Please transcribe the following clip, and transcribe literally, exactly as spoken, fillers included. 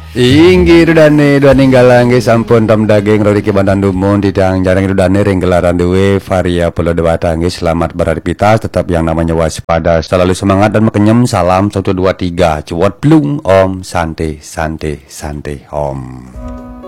Inggih rudane dua ninggalang sampun tom daging roriki bandan dumun didang jarang rudane ring gelaran duwe varia pulau dewata nggih selamat beraktivitas tetap yang namanya waspada selalu semangat dan mekenyem salam satu dua tiga cuwot plung om sante sante sante om.